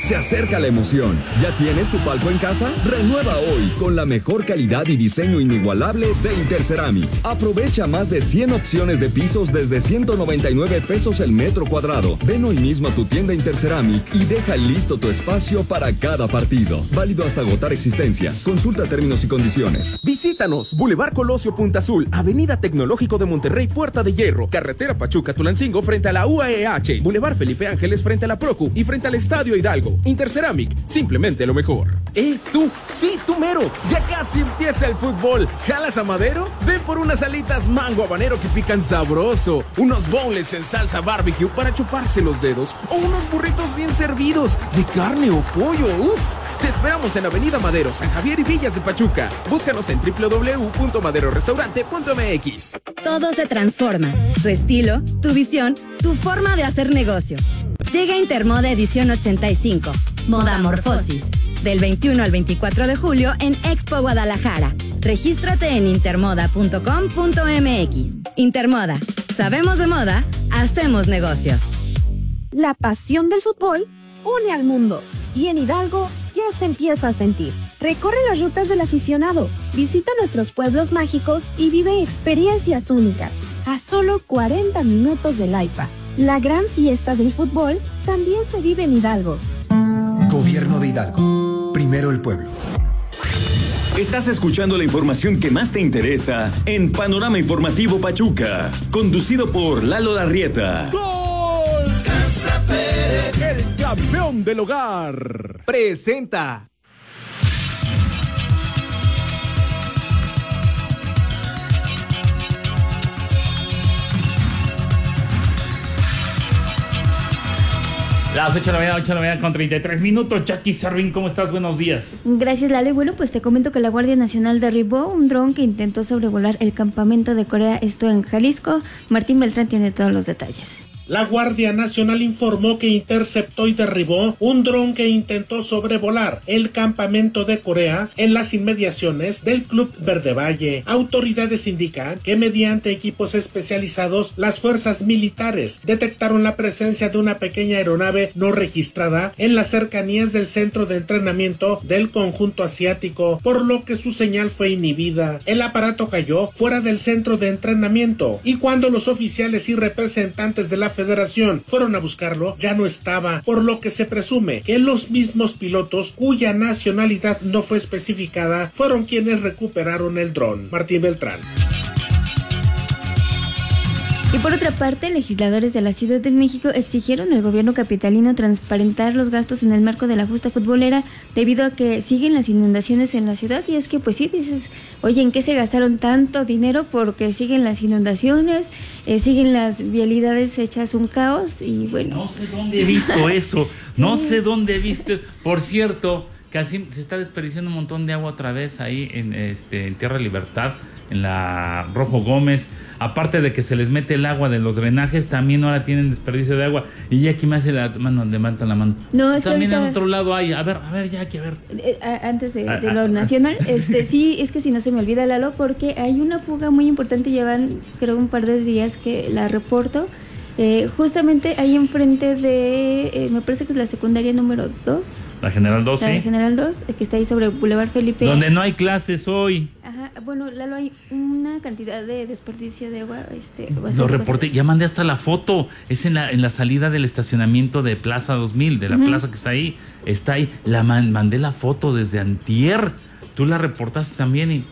Se acerca la emoción. ¿Ya tienes tu palco en casa? Renueva hoy con la mejor calidad y diseño inigualable de Interceramic. Aprovecha más de 100 opciones de pisos desde 199 pesos el metro cuadrado. Ven hoy mismo a tu tienda Interceramic y deja listo tu espacio para cada partido. Válido hasta agotar existencias. Consulta términos y condiciones. Visítanos, Boulevard Colosio Punta Azul, Avenida Tecnológico de Monterrey, Puerta de Hierro, Carretera Pachuca-Tulancingo frente a la UAEH, Boulevard Felipe Ángeles frente a la Procu y frente al Estadio Hidalgo. Interceramic, simplemente lo mejor. Tú! ¡Sí, tú mero! Ya casi empieza el fútbol. ¿Jalas a Madero? Ven por unas alitas mango habanero que pican sabroso, unos boneless en salsa barbecue para chuparse los dedos o unos burritos bien servidos de carne o pollo. ¡Uf! Te esperamos en Avenida Madero, San Javier y Villas de Pachuca. Búscanos en www.maderorestaurante.mx. Todo se transforma. Tu estilo, tu visión, tu forma de hacer negocio. Llega Intermoda edición 85. Moda Morfosis. Del 21 al 24 de julio en Expo Guadalajara. Regístrate en intermoda.com.mx. Intermoda. Sabemos de moda, hacemos negocios. La pasión del fútbol une al mundo. Y en Hidalgo ya se empieza a sentir. Recorre las rutas del aficionado, visita nuestros pueblos mágicos y vive experiencias únicas. A solo 40 minutos del AIFA. La gran fiesta del fútbol también se vive en Hidalgo. Gobierno de Hidalgo. Primero el pueblo. Estás escuchando la información que más te interesa en Panorama Informativo Pachuca, conducido por Lalo Larrieta. ¡Gol! El campeón del hogar presenta. Las 8 de la mañana con 33 minutos. Jackie Sarvin, ¿cómo estás? Buenos días. Gracias, Lalo. Y bueno, pues te comento que la Guardia Nacional derribó un dron que intentó sobrevolar el campamento de Corea, esto en Jalisco. Martín Beltrán tiene todos los detalles. La Guardia Nacional informó que interceptó y derribó un dron que intentó sobrevolar el campamento de Corea en las inmediaciones del Club Verde Valle. Autoridades indican que mediante equipos especializados, las fuerzas militares detectaron la presencia de una pequeña aeronave no registrada en las cercanías del centro de entrenamiento del conjunto asiático, por lo que su señal fue inhibida. El aparato cayó fuera del centro de entrenamiento y cuando los oficiales y representantes de la Federación fueron a buscarlo, ya no estaba, por lo que se presume que los mismos pilotos, cuya nacionalidad no fue especificada, fueron quienes recuperaron el dron. Martín Beltrán. Y por otra parte, legisladores de la Ciudad de México exigieron al gobierno capitalino transparentar los gastos en el marco de la justa futbolera debido a que siguen las inundaciones en la ciudad. Y es que pues sí, dices, oye, ¿en qué se gastaron tanto dinero? Porque siguen las inundaciones, siguen las vialidades hechas un caos y bueno. No sé dónde he visto eso, no sé dónde he visto eso. Por cierto, casi se está desperdiciando un montón de agua otra vez ahí en Tierra Libertad, en la Rojo Gómez. Aparte de que se les mete el agua de los drenajes, también ahora tienen desperdicio de agua. Y Jackie me hace la mano, levanta la mano. No, es también que ahorita, en otro lado hay. A ver, Jackie, a ver. Antes de lo nacional, sí, es que si no se me olvida, Lalo, porque hay una fuga muy importante, llevan creo un par de días que la reporto. Justamente ahí enfrente de, me parece que es la secundaria número 2. La General 2, La General 2, que está ahí sobre Boulevard Felipe. Donde no hay clases hoy. Ajá, bueno, Lalo, hay una cantidad de desperdicio de agua. Lo reporté, ya mandé hasta la foto. Es en la salida del estacionamiento de Plaza 2000, de la plaza que está ahí. Está ahí. Mandé la foto desde antier. Tú la reportaste también y...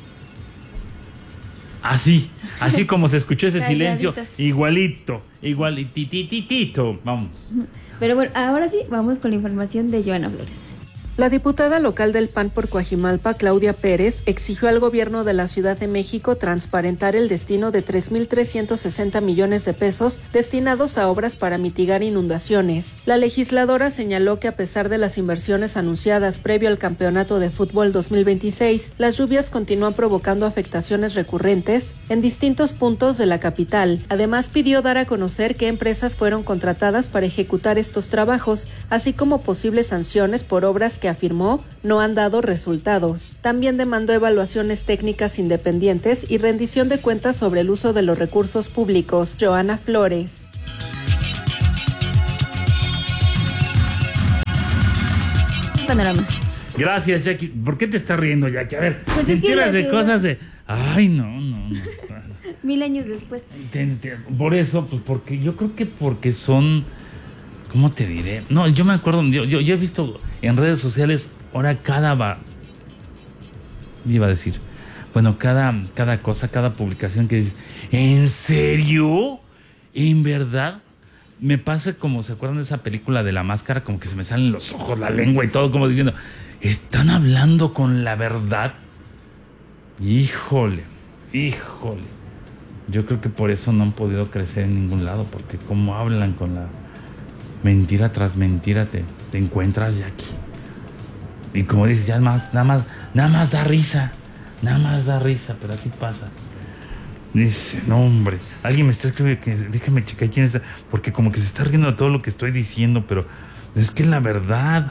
Así como se escuchó ese silencio, igualitito, vamos. Pero bueno, ahora sí, vamos con la información de Joana Flores. La diputada local del PAN por Coajimalpa, Claudia Pérez, exigió al gobierno de la Ciudad de México transparentar el destino de 3.360 millones de pesos destinados a obras para mitigar inundaciones. La legisladora señaló que a pesar de las inversiones anunciadas previo al Campeonato de Fútbol 2026, las lluvias continúan provocando afectaciones recurrentes en distintos puntos de la capital. Además, pidió dar a conocer qué empresas fueron contratadas para ejecutar estos trabajos, así como posibles sanciones por obras que afirmó no han dado resultados. También demandó evaluaciones técnicas independientes y rendición de cuentas sobre el uso de los recursos públicos. Joana Flores. Panorama. Gracias, Jackie. ¿Por qué te estás riendo, Jackie? A ver, Pues te es que enteras la de ciudad- cosas de... Ay, no. 1000 años después. Por eso, pues porque yo creo que porque son... ¿Cómo te diré? No, yo me acuerdo, yo he visto en redes sociales, ahora iba a decir, bueno, cada cosa, cada publicación que dices, ¿en serio? ¿En verdad? Me pasa como, ¿se acuerdan de esa película de La Máscara? Como que se me salen los ojos, la lengua y todo, como diciendo, ¿están hablando con la verdad? Híjole. Yo creo que por eso no han podido crecer en ningún lado, porque como hablan con la mentira tras mentira, te encuentras ya aquí. Y como dices, ya nada más da risa, pero así pasa. Dice, no hombre, alguien me está escribiendo que déjame checar quién está, porque como que se está riendo de todo lo que estoy diciendo, pero es que es la verdad.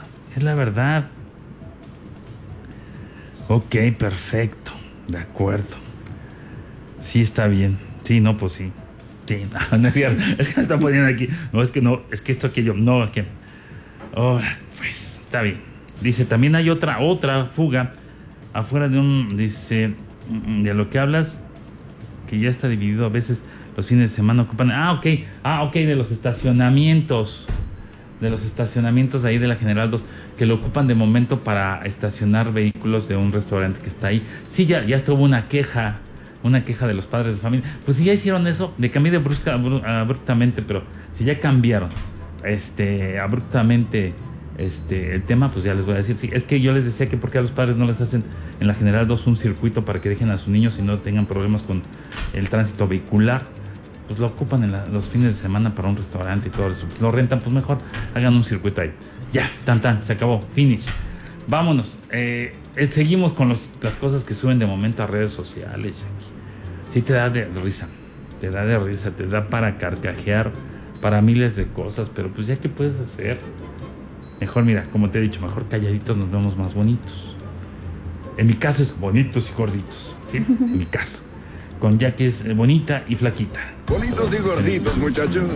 Ok, perfecto, de acuerdo. Sí, está bien. Sí, no, pues sí. Sí, no es cierto. Es que me está poniendo aquí. No, es que esto, aquello. No, que. Ahora, pues, está bien. Dice, también hay otra fuga afuera de un. Dice, de lo que hablas, que ya está dividido a veces. Los fines de semana ocupan. Ok, de los estacionamientos. De los estacionamientos de ahí de la General 2, que lo ocupan de momento para estacionar vehículos de un restaurante que está ahí. Sí, ya estuvo una queja de los padres de familia. Pues si ya hicieron eso, de cambiar abruptamente, pero si ya cambiaron abruptamente el tema, pues ya les voy a decir. Sí, es que yo les decía que porque a los padres no les hacen en la General 2 un circuito para que dejen a sus niños y no tengan problemas con el tránsito vehicular. Pues lo ocupan en los fines de semana para un restaurante y todo eso. Pues lo rentan, pues mejor hagan un circuito ahí. Ya, se acabó, finish. Vámonos. Seguimos con las cosas que suben de momento a redes sociales. Sí te da de risa, te da para carcajear, para miles de cosas, pero pues ya, ¿qué puedes hacer? Mejor, mira, como te he dicho, mejor calladitos nos vemos más bonitos. En mi caso es bonitos y gorditos, ¿sí? En mi caso. Con Jackie es bonita y flaquita. Bonitos y gorditos, muchachos.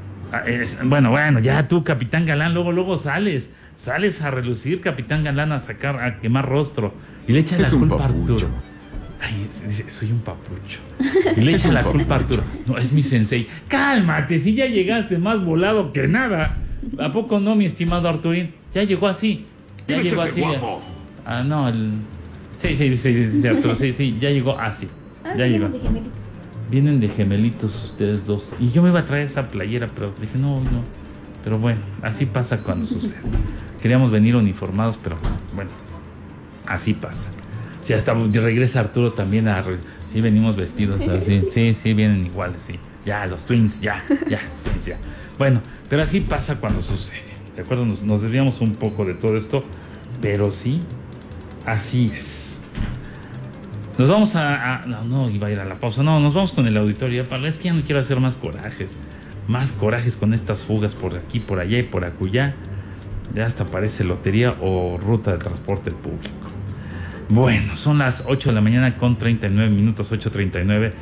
Bueno, ya tú, Capitán Galán, luego sales a relucir, Capitán Galán, a quemar rostro. Y le echa la culpa a Arturo. Ay, dice, soy un papucho. Y le echa la culpa a Arturo. No, es mi sensei. Cálmate, si ya llegaste más volado que nada. ¿A poco no, mi estimado Arturín? Ya llegó así. Ya llegó así. Guapo? No, Sí, dice Arturo, sí, ya llegó así. Ya llegó. Vienen de gemelitos ustedes dos. Y yo me iba a traer esa playera, pero dije, no. Pero bueno, así pasa cuando sucede. Queríamos venir uniformados, pero bueno, así pasa. Si hasta regresa Arturo también sí, venimos vestidos así. Sí, vienen iguales, sí. Ya, los twins, ya. Bueno, pero así pasa cuando sucede. ¿De acuerdo? Nos desviamos un poco de todo esto, pero sí, así es. Nos vamos no iba a ir a la pausa. No, nos vamos con el auditorio. Es que ya no quiero hacer más corajes con estas fugas por aquí, por allá y por acullá. Ya hasta parece lotería o ruta de transporte público. Bueno, son las 8 de la mañana con 39 minutos, 8:39.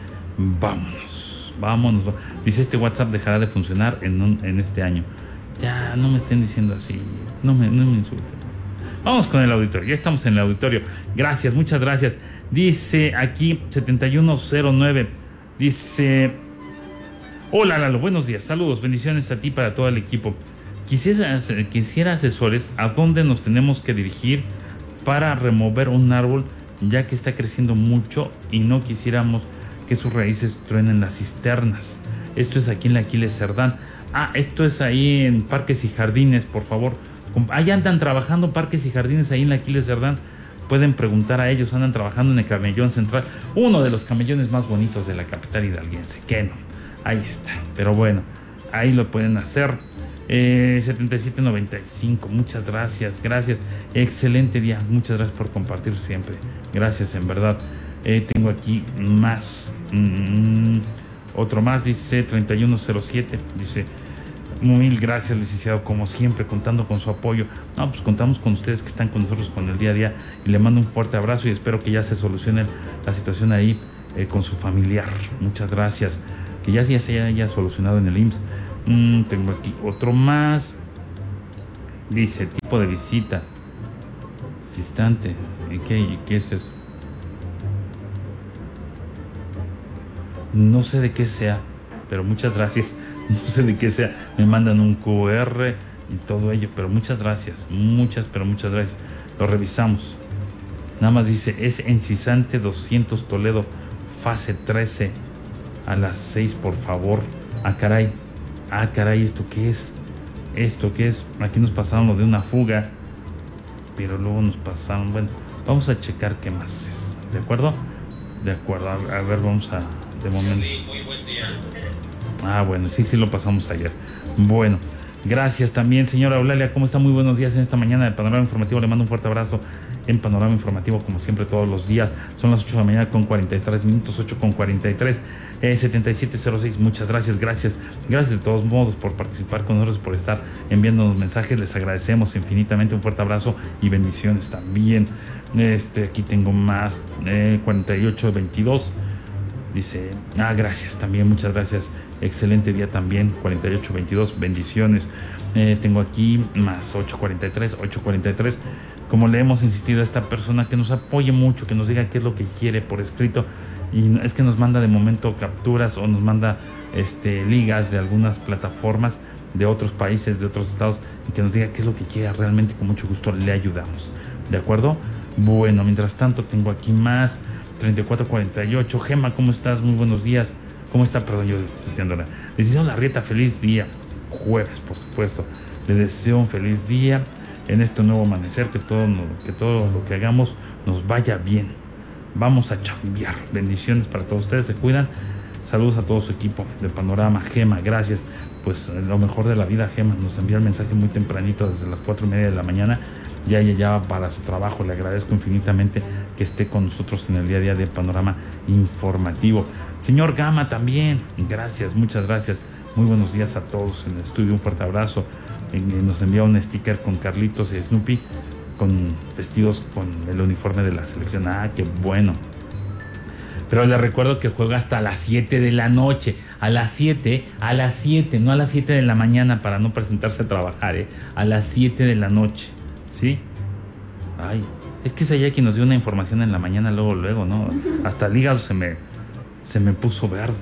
Vámonos. Dice, este WhatsApp dejará de funcionar en este año. Ya, no me estén diciendo así. No me insulten. Vamos con el auditorio. Ya estamos en el auditorio. Gracias, muchas gracias. Dice aquí 7109. Dice, hola Lalo, buenos días. Saludos, bendiciones a ti, para todo el equipo. Quisiera asesores a dónde nos tenemos que dirigir para remover un árbol, ya que está creciendo mucho y no quisiéramos que sus raíces truenen las cisternas. Esto es aquí en la Aquiles Cerdán. Esto es ahí en Parques y Jardines, por favor. Ahí andan trabajando Parques y Jardines, ahí en la Aquiles Cerdán. Pueden preguntar a ellos, andan trabajando en el camellón central, uno de los camellones más bonitos de la capital hidalguense. Que no, ahí está. Pero bueno, ahí lo pueden hacer. 7795, muchas gracias. Excelente día, muchas gracias por compartir siempre. Gracias, en verdad. Tengo aquí más. Otro más, dice 3107. Dice, mil gracias, licenciado, como siempre, contando con su apoyo. Pues contamos con ustedes que están con nosotros con el día a día. Y le mando un fuerte abrazo y espero que ya se solucione la situación ahí con su familiar. Muchas gracias. Que ya se haya solucionado en el IMSS. Tengo aquí otro más. Dice, tipo de visita. Instante. ¿Qué es eso? No sé de qué sea, pero muchas gracias. No sé de qué sea. Me mandan un QR y todo ello, pero muchas gracias. Muchas gracias. Lo revisamos. Nada más dice, es Encisante 200 Toledo, fase 13, a las 6, por favor. Ah, caray, ¿esto qué es? Aquí nos pasaron lo de una fuga, pero luego nos pasaron, bueno, vamos a checar qué más es, ¿de acuerdo? A ver, vamos a, de momento. Muy buen día. Ah, bueno, sí lo pasamos ayer. Bueno, gracias también, señora Eulalia, ¿cómo está? Muy buenos días en esta mañana de Panorama Informativo, le mando un fuerte abrazo en Panorama Informativo, como siempre todos los días. Son las 8 de la mañana con 43 minutos, 8 con 43, 7706, muchas gracias de todos modos por participar con nosotros, por estar enviándonos mensajes, les agradecemos infinitamente, un fuerte abrazo y bendiciones también. Aquí tengo más, 4822, dice, gracias también, muchas gracias, excelente día también, 4822, bendiciones. Tengo aquí más 843, como le hemos insistido a esta persona, que nos apoye mucho, que nos diga qué es lo que quiere por escrito, y es que nos manda de momento capturas o nos manda ligas de algunas plataformas de otros países, de otros estados, y que nos diga qué es lo que quiere. Realmente con mucho gusto le ayudamos, ¿de acuerdo? Bueno, mientras tanto tengo aquí más 3448. Gema, ¿cómo estás? Muy buenos días. ¿Cómo está? Perdón, yo estoy tirando. Les deseo Larrieta, feliz día, jueves, por supuesto. Les deseo un feliz día en este nuevo amanecer, que todo lo que hagamos nos vaya bien. Vamos a chambear. Bendiciones para todos ustedes, se cuidan. Saludos a todo su equipo de Panorama. Gema, gracias. Pues lo mejor de la vida, Gema. Nos envía el mensaje muy tempranito, desde las 4:30 de la mañana. Ya va para su trabajo. Le agradezco infinitamente que esté con nosotros en el día a día de Panorama Informativo. Señor Gama también, gracias, muchas gracias. Muy buenos días a todos en el estudio. Un fuerte abrazo. Nos envía un sticker con Carlitos y Snoopy, vestidos con el uniforme de la selección. Qué bueno. Pero les recuerdo que juega hasta las 7 de la noche. A las 7, no a las 7 de la mañana, para no presentarse a trabajar, a las 7 de la noche, ¿sí? Ay, es que es allá quien nos dio una información en la mañana, luego, ¿no? Hasta el hígado se me puso verde.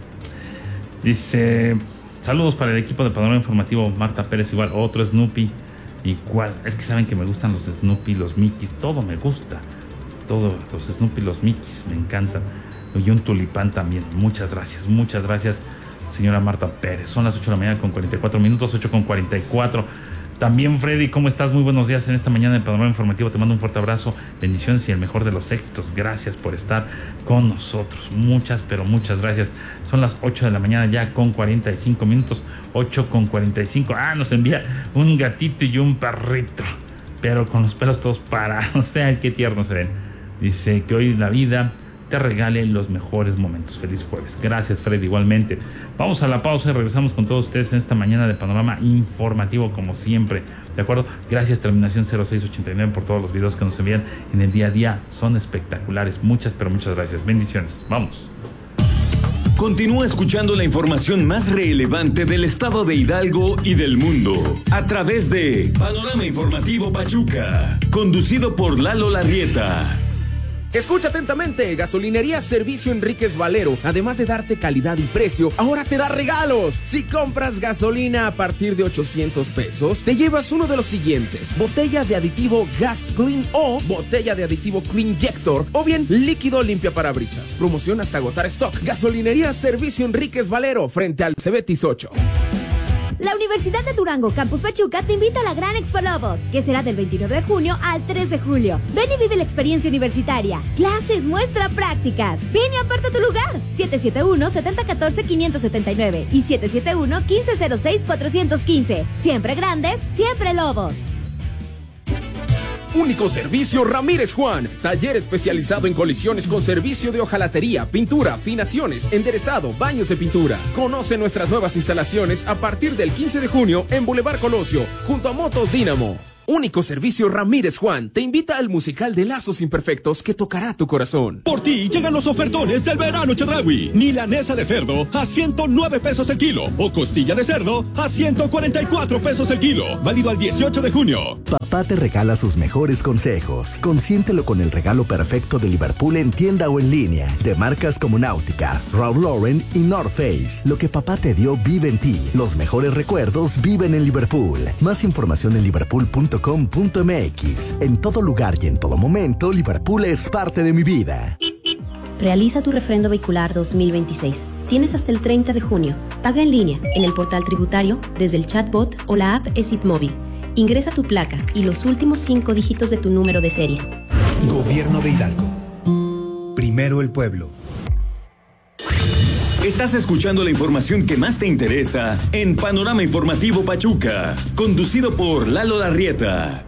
Dice, saludos para el equipo de Panorama Informativo, Marta Pérez, igual, otro Snoopy, igual. Es que saben que me gustan los Snoopy, los Mickeys, todo me gusta. Todos los Snoopy, los Mickeys, me encantan. Y un tulipán también. Muchas gracias, señora Marta Pérez. Son las 8 de la mañana con 44 minutos, 8 con 44. También, Freddy, ¿cómo estás? Muy buenos días en esta mañana de Panorama Informativo. Te mando un fuerte abrazo, bendiciones y el mejor de los éxitos. Gracias por estar con nosotros. Muchas gracias. Son las 8 de la mañana ya con 45 minutos, 8 con 45. Nos envía un gatito y un perrito, pero con los pelos todos parados. O sea, qué tiernos se ven. Dice que hoy la vida te regale los mejores momentos. Feliz jueves. Gracias, Fred, igualmente. Vamos a la pausa y regresamos con todos ustedes en esta mañana de Panorama Informativo, como siempre. ¿De acuerdo? Gracias, terminación 0689, por todos los videos que nos envían en el día a día. Son espectaculares. Muchas gracias. Bendiciones. Vamos. Continúa escuchando la información más relevante del estado de Hidalgo y del mundo a través de Panorama Informativo Pachuca, conducido por Lalo Larrieta. Escucha atentamente, Gasolinería Servicio Enríquez Valero, además de darte calidad y precio, ahora te da regalos. Si compras gasolina a partir de 800 pesos, te llevas uno de los siguientes: botella de aditivo Gas Clean o botella de aditivo Cleanjector, o bien líquido limpia parabrisas. Promoción hasta agotar stock. Gasolinería Servicio Enríquez Valero, frente al Cebetis 8. La Universidad de Durango Campus Pachuca te invita a la Gran Expo Lobos, que será del 29 de junio al 3 de julio. Ven y vive la experiencia universitaria. Clases, muestra, prácticas. Ven y aparta tu lugar. 771-7014-579 y 771-1506-415. Siempre grandes, siempre Lobos. Único servicio Ramírez Juan, taller especializado en colisiones con servicio de hojalatería, pintura, afinaciones, enderezado, baños de pintura. Conoce nuestras nuevas instalaciones a partir del 15 de junio en Boulevard Colosio, junto a Motos Dínamo. Único Servicio Ramírez Juan te invita al musical de Lazos Imperfectos que tocará tu corazón. Por ti llegan los ofertones del verano Chedraui. Milanesa de cerdo a 109 pesos el kilo o costilla de cerdo a 144 pesos el kilo. Válido al 18 de junio. Papá te regala sus mejores consejos. Consiéntelo con el regalo perfecto de Liverpool en tienda o en línea. De marcas como Náutica, Ralph Lauren y North Face. Lo que papá te dio vive en ti. Los mejores recuerdos viven en Liverpool. Más información en liverpool.com.mx. En todo lugar y en todo momento, Liverpool es parte de mi vida. Realiza tu refrendo vehicular 2026. Tienes hasta el 30 de junio. Paga en línea, en el portal tributario, desde el chatbot o la app ESIT Móvil. Ingresa tu placa y los últimos 5 dígitos de tu número de serie. Gobierno de Hidalgo. Primero el pueblo. Estás escuchando la información que más te interesa en Panorama Informativo Pachuca, conducido por Lalo Larrieta.